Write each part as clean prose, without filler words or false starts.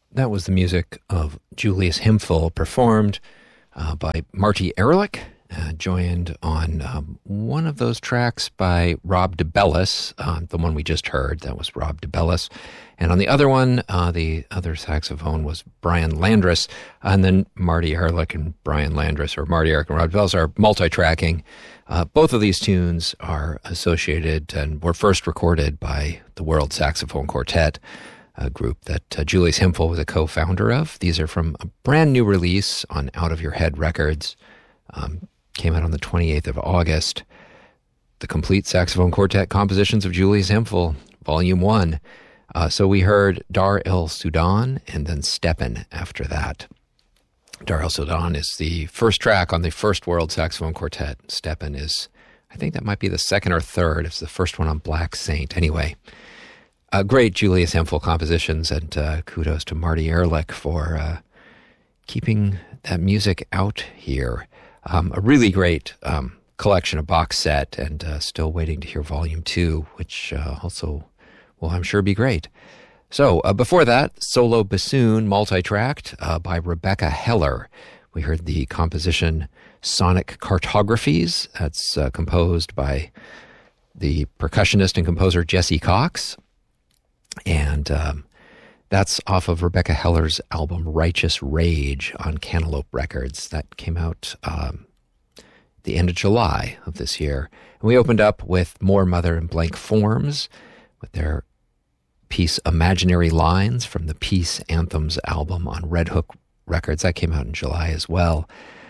That was the music of Julius Hemphill, performed by Marty Ehrlich, joined on one of those tracks by Rob DeBellis, the one we just heard. That was Rob DeBellis. And on the other one, the other saxophone was Brian Landris. And then Marty Ehrlich and Brian Landris, or Marty Ehrlich and Rob DeBellis, are multi-tracking. Both of these tunes are associated and were first recorded by the World Saxophone Quartet, a group that Julius Hemphill was a co-founder of. These are from a brand new release on Out of Your Head Records. Came out on the 28th of August. The Complete Saxophone Quartet Compositions of Julius Hemphill, Volume 1. So we heard Dar el Sudan and then Steppen after that. Dar el Sudan is the first track on the first World Saxophone Quartet. Steppen is, I think that might be the second or third. It's the first one on Black Saint. Anyway, great Julius Hemphill compositions, and kudos to Marty Ehrlich for keeping that music out here. A really great collection, a box set, and still waiting to hear Volume 2, which also will, I'm sure, be great. So before that, solo bassoon, multi-tracked by Rebecca Heller. We heard the composition Sonic Cartographies. That's composed by the percussionist and composer Jesse Cox. And that's off of Rebecca Heller's album Righteous Rage on Cantaloupe Records. That came out the end of July of this year. And we opened up with More Mother in Blank Forms with their piece Imaginary Lines from the Peace Anthems album on Red Hook Records. That came out in July as well.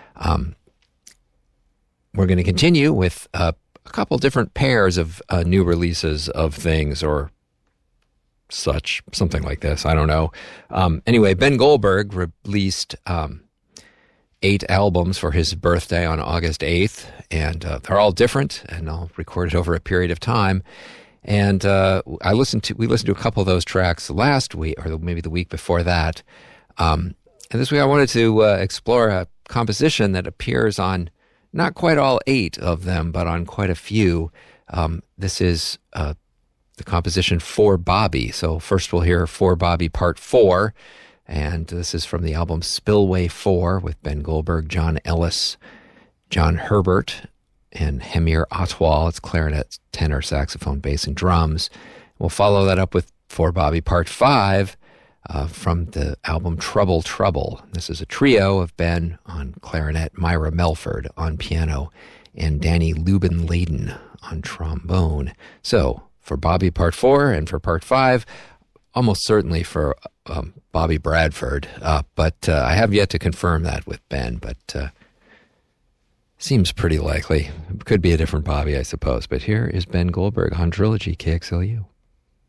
We're going to continue with a couple different pairs of new releases of things, or something like this. I don't know. Anyway, Ben Goldberg released 8 albums for his birthday on August 8th, and they're all different, and I'll record it over a period of time. And we listened to a couple of those tracks last week, or maybe the week before that. And this week I wanted to explore a composition that appears on not quite all 8 of them, but on quite a few. This is the composition For Bobby. So first we'll hear For Bobby Part 4, and this is from the album Spillway 4 with Ben Goldberg, John Ellis, John Herbert, and Hemir Atwal. It's clarinet, tenor, saxophone, bass, and drums. We'll follow that up with For Bobby Part 5 from the album Trouble Trouble. This is a trio of Ben on clarinet, Myra Melford on piano, and Danny Lubin-Layden on trombone. So, for Bobby Part 4 and for Part 5, almost certainly for Bobby Bradford, but I have yet to confirm that with Ben, but seems pretty likely. It could be a different Bobby, I suppose. But here is Ben Goldberg on Trilogy KXLU.